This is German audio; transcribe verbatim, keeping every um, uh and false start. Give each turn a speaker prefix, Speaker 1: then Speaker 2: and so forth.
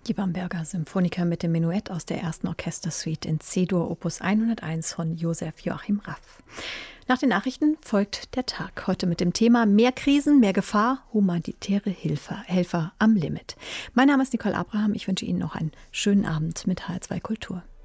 Speaker 1: Die Bamberger Symphoniker mit dem Menuett aus der ersten Orchestersuite in C-Dur Opus hunderteins von Josef Joachim Raff. Nach den Nachrichten folgt der Tag. Heute mit dem Thema Mehr Krisen, mehr Gefahr, humanitäre Hilfe, Helfer am Limit. Mein Name ist Nicole Abraham. Ich wünsche Ihnen noch einen schönen Abend mit H R zwei Kultur.